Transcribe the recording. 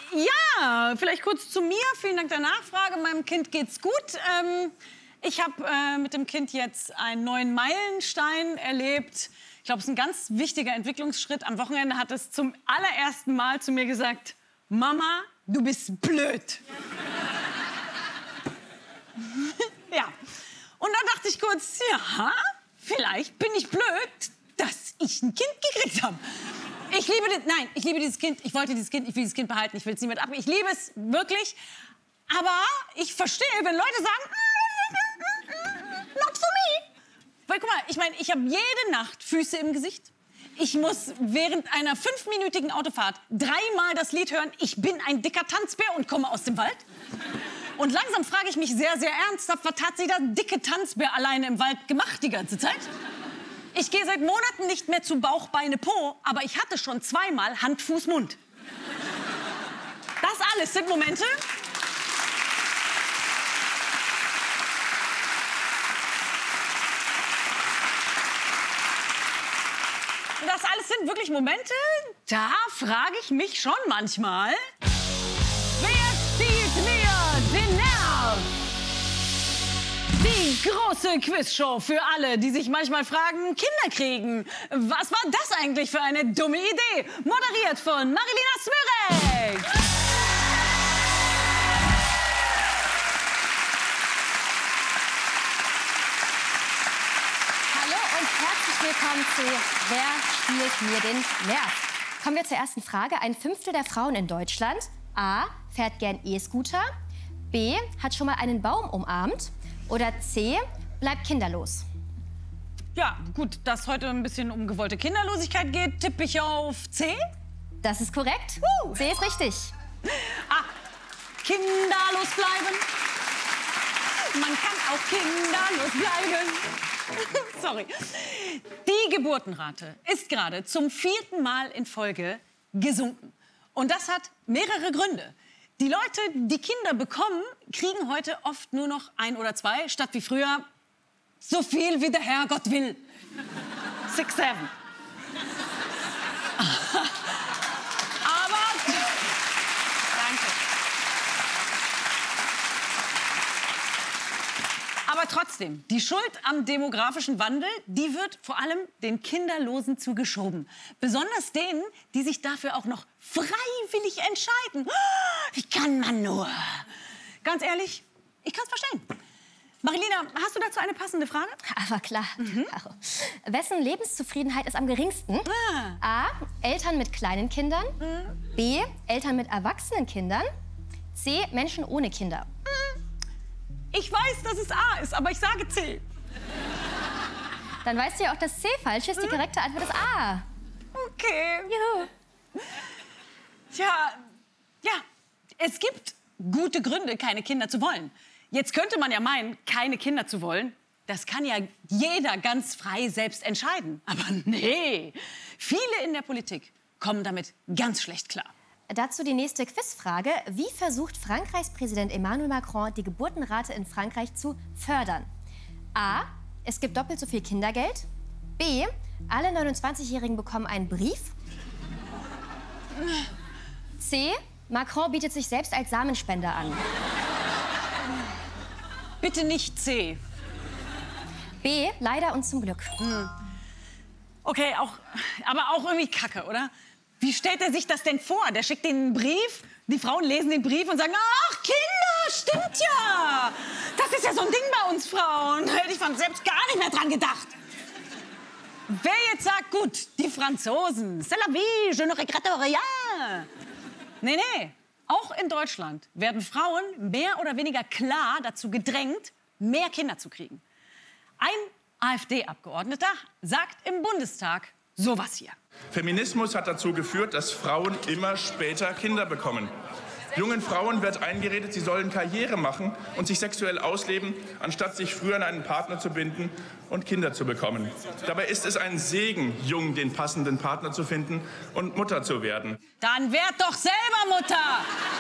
Ja, vielleicht kurz zu mir. Vielen Dank der Nachfrage. Meinem Kind geht's gut. Ich habe mit dem Kind jetzt einen neuen Meilenstein erlebt. Ich glaube, es ist ein ganz wichtiger Entwicklungsschritt. Am Wochenende hat es zum allerersten Mal zu mir gesagt, Mama, du bist blöd. Ja. Und dann dachte ich kurz, ja, vielleicht bin ich blöd, dass ich ein Kind gekriegt habe. Ich liebe dieses Kind. Ich wollte dieses Kind, ich will dieses Kind behalten. Ich will es niemand ab. Ich liebe es wirklich. Aber ich verstehe, wenn Leute sagen, not for me. Weil guck mal, ich meine, ich habe jede Nacht Füße im Gesicht. Ich muss während einer 5-minütigen Autofahrt 3-mal das Lied hören, ich bin ein dicker Tanzbär und komme aus dem Wald. Und langsam frage ich mich sehr, sehr ernsthaft, was hat sie da dicke Tanzbär alleine im Wald gemacht die ganze Zeit? Ich gehe seit Monaten nicht mehr zu Bauch, Beine, Po, aber ich hatte schon 2-mal Hand, Fuß, Mund. Das alles sind Momente, das alles sind wirklich Momente, da frage ich mich schon manchmal, wer stiehlt mir den Nerv? Die große Quizshow für alle, die sich manchmal fragen, Kinder kriegen. Was war das eigentlich für eine dumme Idee? Moderiert von Marilina Smyrek. Hallo und herzlich willkommen zu Wer stiehlt mir den Nerv? Kommen wir zur ersten Frage. 1/5 der Frauen in Deutschland A. fährt gern E-Scooter, B. hat schon mal einen Baum umarmt oder C. bleibt kinderlos. Ja, gut, dass heute ein bisschen um gewollte Kinderlosigkeit geht, tippe ich auf C. Das ist korrekt. C ist richtig. Ah, kinderlos bleiben. Man kann auch kinderlos bleiben. Sorry. Die Geburtenrate ist gerade zum 4. Mal in Folge gesunken. Und das hat mehrere Gründe. Die Leute, die Kinder bekommen, kriegen heute oft nur noch 1 oder 2, statt wie früher so viel wie der Herrgott will. 6, 7. Aber danke. Aber trotzdem, die Schuld am demografischen Wandel, die wird vor allem den Kinderlosen zugeschoben. Besonders denen, die sich dafür auch noch freiwillig entscheiden. Wie kann man nur? Ganz ehrlich, ich kann es verstehen. Marilina, hast du dazu eine passende Frage? Aber klar. Caro. Wessen Lebenszufriedenheit ist am geringsten? A. Eltern mit kleinen Kindern. B. Eltern mit erwachsenen Kindern. C. Menschen ohne Kinder. Ich weiß, dass es A ist, aber ich sage C. Dann weißt du ja auch, dass C falsch ist. Die korrekte Antwort ist A. Okay. Juhu. Tja, ja, es gibt gute Gründe, keine Kinder zu wollen. Jetzt könnte man ja meinen, keine Kinder zu wollen, das kann ja jeder ganz frei selbst entscheiden. Aber nee, viele in der Politik kommen damit ganz schlecht klar. Dazu die nächste Quizfrage. Wie versucht Frankreichs Präsident Emmanuel Macron, die Geburtenrate in Frankreich zu fördern? A. Es gibt doppelt so viel Kindergeld. B. Alle 29-Jährigen bekommen einen Brief. C. Macron bietet sich selbst als Samenspender an. Bitte nicht C. B. Leider und zum Glück. Okay, aber auch irgendwie Kacke, oder? Wie stellt er sich das denn vor? Der schickt denen einen Brief, die Frauen lesen den Brief und sagen, ach, Kinder, stimmt ja. Das ist ja so ein Ding bei uns Frauen. Hätte ich von selbst gar nicht mehr dran gedacht. Wer jetzt sagt, gut, die Franzosen, c'est la vie, je ne regrette rien. Nee, auch in Deutschland werden Frauen mehr oder weniger klar dazu gedrängt, mehr Kinder zu kriegen. Ein AfD-Abgeordneter sagt im Bundestag sowas hier. Feminismus hat dazu geführt, dass Frauen immer später Kinder bekommen. Jungen Frauen wird eingeredet, sie sollen Karriere machen und sich sexuell ausleben, anstatt sich früher an einen Partner zu binden und Kinder zu bekommen. Dabei ist es ein Segen, jung den passenden Partner zu finden und Mutter zu werden. Dann werd doch selber Mutter!